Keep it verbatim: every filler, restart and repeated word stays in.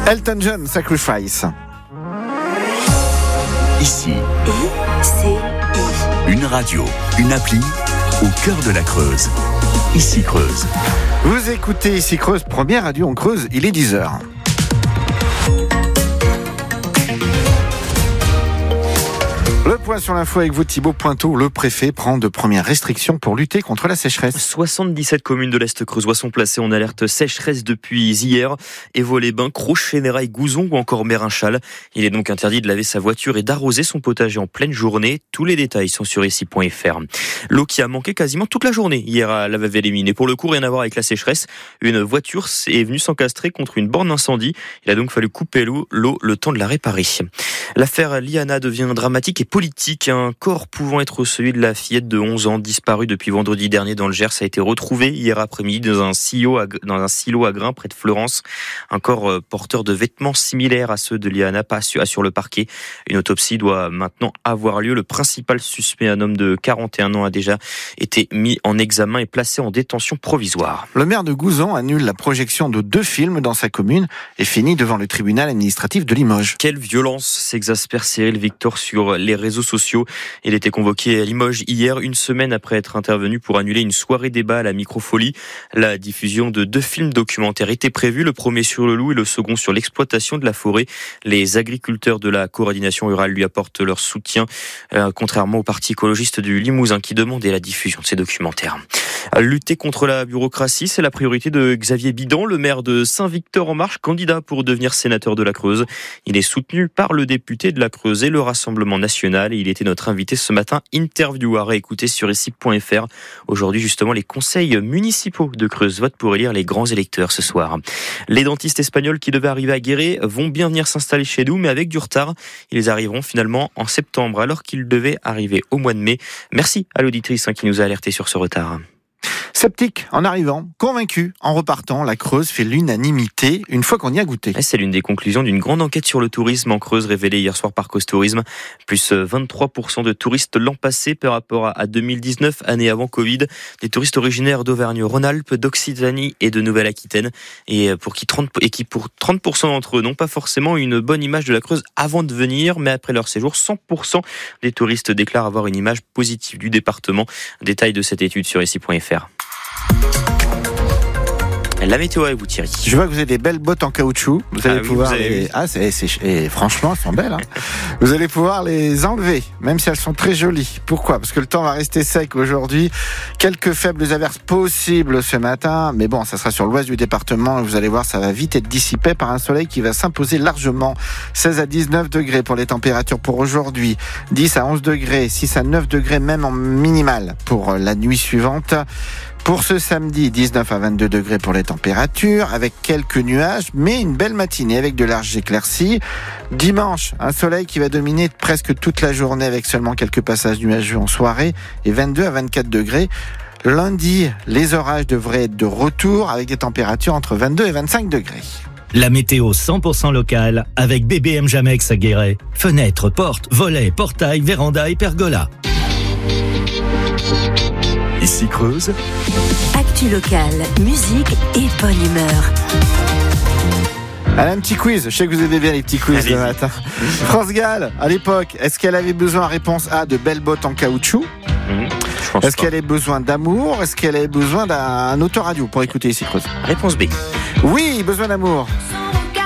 Elton John, Sacrifice. Ici, I C I. une radio, une appli au cœur de la Creuse. Ici Creuse. Vous écoutez Ici Creuse, première radio en Creuse, il est dix heures. Le point sur l'info avec vous, Thibaut Pointeau. Le préfet prend de premières restrictions pour lutter contre la sécheresse. soixante-dix-sept communes de l'Est creusois sont placées en alerte sécheresse depuis hier. Évaux-les-Bains, Crouch, Chénérailles, Gouzon ou encore Mérinchal. Il est donc interdit de laver sa voiture et d'arroser son potager en pleine journée. Tous les détails sont sur ici point f r. L'eau qui a manqué quasiment toute la journée hier à la Vallée-les-Mines. Et pour le coup, rien à voir avec la sécheresse. Une voiture est venue s'encastrer contre une borne incendie. Il a donc fallu couper l'eau, l'eau le temps de la réparer. L'affaire Liana devient dramatique et politique. Un corps pouvant être celui de la fillette de onze ans disparue depuis vendredi dernier dans le Gers a été retrouvé hier après-midi dans un silo à, dans un silo à grains près de Fleurance. Un corps porteur de vêtements similaires à ceux de Liana passe sur le parquet. Une autopsie doit maintenant avoir lieu. Le principal suspect, un homme de quarante et un ans, a déjà été mis en examen et placé en détention provisoire. Le maire de Gouzon annule la projection de deux films dans sa commune et finit devant le tribunal administratif de Limoges. Quelle violence s'exaspère Cyril Victor sur les réseaux sociaux. Il était convoqué à Limoges hier, une semaine après être intervenu pour annuler une soirée débat à la Microfolie. La diffusion de deux films documentaires était prévue, le premier sur le loup et le second sur l'exploitation de la forêt. Les agriculteurs de la coordination rurale lui apportent leur soutien, euh, contrairement au parti écologiste du Limousin qui demandait la diffusion de ces documentaires. Lutter contre la bureaucratie, c'est la priorité de Xavier Bidan, le maire de Saint-Victor-en-Marche, candidat pour devenir sénateur de la Creuse. Il est soutenu par le député de la Creuse et le Rassemblement national. Et il était notre invité ce matin. Interview à réécouter sur ici point f r. Aujourd'hui, justement, les conseils municipaux de Creuse votent pour élire les grands électeurs ce soir. Les dentistes espagnols qui devaient arriver à Guéret vont bien venir s'installer chez nous, mais avec du retard. Ils arriveront finalement en septembre, alors qu'ils devaient arriver au mois de mai. Merci à l'auditrice qui nous a alerté sur ce retard. Sceptique en arrivant, convaincu en repartant, la Creuse fait l'unanimité une fois qu'on y a goûté. C'est l'une des conclusions d'une grande enquête sur le tourisme en Creuse révélée hier soir par Costourisme. Plus vingt-trois pour cent de touristes l'an passé par rapport à deux mille dix-neuf, année avant Covid. Des touristes originaires d'Auvergne-Rhône-Alpes, d'Occitanie et de Nouvelle-Aquitaine. Et pour qui trente, et qui pour trente pour cent d'entre eux n'ont pas forcément une bonne image de la Creuse avant de venir, mais après leur séjour, cent pour cent des touristes déclarent avoir une image positive du département. Détail de cette étude sur ici point f r. La météo avec vous, Thierry. Je vois que vous avez des belles bottes en caoutchouc. Vous allez ah oui, pouvoir vous avez les... vu. Ah, c'est, c'est... Et franchement, elles sont belles. Hein. Vous allez pouvoir les enlever, même si elles sont très jolies. Pourquoi ? Parce que le temps va rester sec aujourd'hui. Quelques faibles averses possibles ce matin. Mais bon, ça sera sur l'ouest du département. Vous allez voir, ça va vite être dissipé par un soleil qui va s'imposer largement. seize à dix-neuf degrés pour les températures pour aujourd'hui. dix à onze degrés, six à neuf degrés même en minimal pour la nuit suivante. Pour ce samedi, dix-neuf à vingt-deux degrés pour les températures, avec quelques nuages, mais une belle matinée avec de larges éclaircies. Dimanche, un soleil qui va dominer presque toute la journée avec seulement quelques passages nuageux en soirée et vingt-deux à vingt-quatre degrés. Lundi, les orages devraient être de retour avec des températures entre vingt-deux et vingt-cinq degrés. La météo cent pour cent locale avec B B M Jamex à Guéret. Fenêtres, portes, volets, portails, vérandas et pergolas. Ici Creuse. Actu locale, musique et bonne humeur. Allez, un petit quiz. Je sais que vous aimez bien les petits quiz Allez-y. le matin. France Gall, à l'époque, est-ce qu'elle avait besoin, réponse A, de belles bottes en caoutchouc ? Mmh, je pense Est-ce pas. qu'elle avait besoin d'amour ? Est-ce qu'elle avait besoin d'un autoradio pour écouter Ici Creuse ? Réponse B. Oui, besoin d'amour.